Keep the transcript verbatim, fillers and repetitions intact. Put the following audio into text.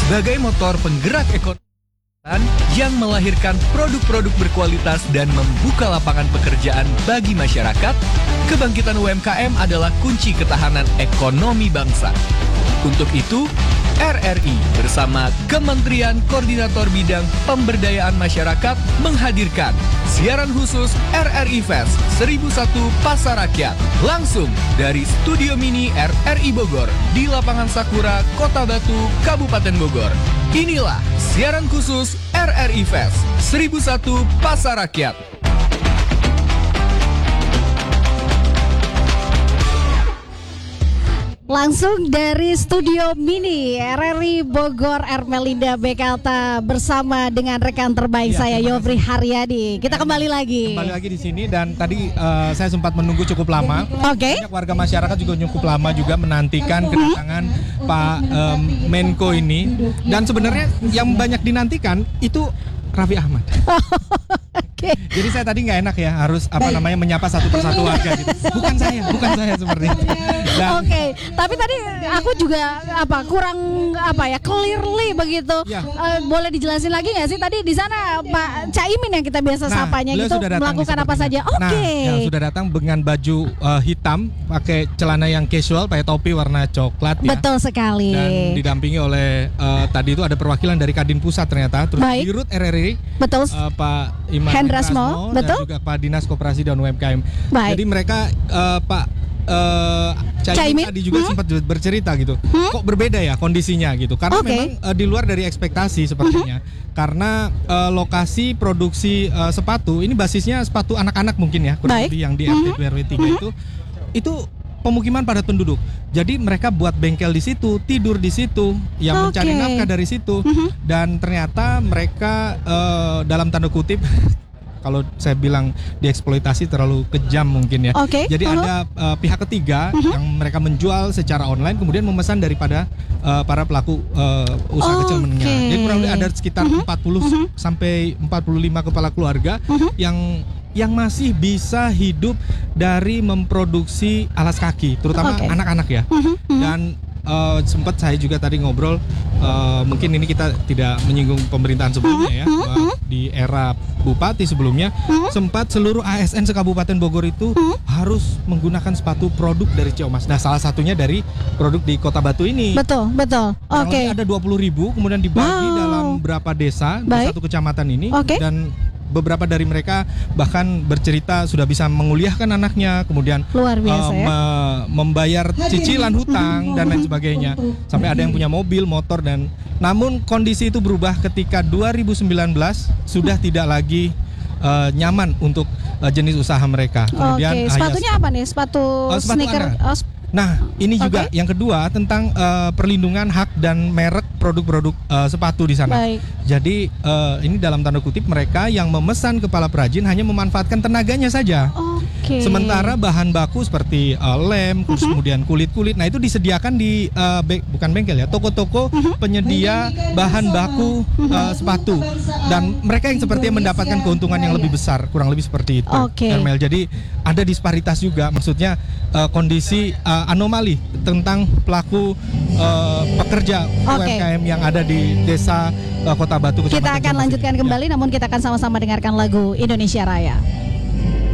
sebagai motor penggerak ekonomi yang melahirkan produk-produk berkualitas dan membuka lapangan pekerjaan bagi masyarakat, kebangkitan U M K M adalah kunci ketahanan ekonomi bangsa. Untuk itu, R R I bersama Kementerian Koordinator Bidang Pemberdayaan Masyarakat menghadirkan siaran khusus R R I Fest seribu satu Pasar Rakyat langsung dari Studio Mini R R I Bogor di Lapangan Sakura, Kota Batu, Kabupaten Bogor. Inilah siaran khusus R R I Fest seribu satu Pasar Rakyat. Langsung dari Studio Mini R R I Bogor, Ermelinda Bekalta bersama dengan rekan terbaik ya, saya Yofri Haryadi. Kita kembali lagi. Kembali lagi di sini dan tadi uh, saya sempat menunggu cukup lama. Oke. Okay. Banyak warga masyarakat juga cukup lama juga menantikan kedatangan hmm. Pak um, Menko ini. Dan sebenarnya yang banyak dinantikan itu Raffi Ahmad. Oke. Okay. Jadi saya tadi nggak enak ya harus apa Baik. namanya menyapa satu persatu warga gitu. Bukan saya, bukan saya seperti itu. Oke, okay. Tapi tadi aku juga apa kurang apa ya clearly begitu. Ya. Uh, boleh dijelasin lagi nggak sih tadi di sana Pak Caimin yang kita biasa nah, sapanya gitu melakukan apa saja? Oke. Okay. Nah, yang sudah datang dengan baju uh, hitam, pakai celana yang casual, pakai topi warna coklat. Betul ya. sekali. Dan didampingi oleh uh, tadi itu ada perwakilan dari Kadin Pusat ternyata. Terus di Rut R R I. Betul. Uh, Pak Iman Hendrasmo, betul. Dan juga Pak Dinas Koperasi dan U M K M. Baik. Jadi mereka uh, Pak uh, Caimin tadi juga hmm? sempat bercerita gitu. Hmm? Kok berbeda ya kondisinya gitu. Karena okay. memang uh, di luar dari ekspektasi sepertinya. Hmm? Karena uh, lokasi produksi uh, sepatu ini basisnya sepatu anak-anak mungkin ya, kurang lebih yang di R T dua R W tiga hmm? itu itu pemukiman padat penduduk. Jadi mereka buat bengkel di situ, tidur di situ, yang okay. mencari nafkah dari situ. Mm-hmm. Dan ternyata mereka uh, dalam tanda kutip kalau saya bilang dieksploitasi terlalu kejam mungkin ya. Okay. Jadi uh-huh. ada uh, pihak ketiga uh-huh. yang mereka menjual secara online kemudian memesan daripada uh, para pelaku uh, usaha okay. kecil menengah. Jadi kurang lebih ada sekitar uh-huh. empat puluh uh-huh. sampai empat puluh lima kepala keluarga uh-huh. yang yang masih bisa hidup dari memproduksi alas kaki, terutama okay. anak-anak ya. Uh-huh, uh-huh. Dan uh, sempat saya juga tadi ngobrol, uh, mungkin ini kita tidak menyinggung pemerintahan sebelumnya ya, uh-huh, uh-huh. di era bupati sebelumnya, uh-huh. sempat seluruh A S N se-Kabupaten Bogor itu uh-huh. harus menggunakan sepatu produk dari Ciomas. Nah, salah satunya dari produk di Kota Batu ini. Betul, betul. Oke. Okay. Ada dua puluh ribu, kemudian dibagi wow. dalam berapa desa di satu kecamatan ini, okay. dan beberapa dari mereka bahkan bercerita sudah bisa menguliahkan anaknya, kemudian luar biasa, uh, ya? me- membayar cicilan hutang dan lain sebagainya. Sampai ada yang punya mobil, motor dan namun kondisi itu berubah ketika dua ribu sembilan belas sudah tidak lagi uh, nyaman untuk uh, jenis usaha mereka. Kemudian Oke, sepatunya apa nih? Sepatu, uh, sepatu sneaker. Oh, sp- Nah, ini juga okay. yang kedua tentang uh, perlindungan hak dan merek produk-produk uh, sepatu di sana. Baik. Jadi uh, ini dalam tanda kutip mereka yang memesan kepala perajin hanya memanfaatkan tenaganya saja. Okay. Sementara bahan baku seperti uh, lem, uh-huh. kemudian kulit-kulit, nah itu disediakan di uh, be- bukan bengkel ya, toko-toko uh-huh. penyedia bahan baku uh, sepatu. Dan mereka yang sepertinya mendapatkan keuntungan yang lebih besar, kurang lebih seperti itu. Okay. Hermel. Jadi ada disparitas juga, maksudnya uh, kondisi uh, anomali tentang pelaku uh, pekerja okay. U M K M yang ada di desa uh, Kota Batu. Kita akan lanjutkan kembali, ya. Namun kita akan sama-sama dengarkan lagu Indonesia Raya.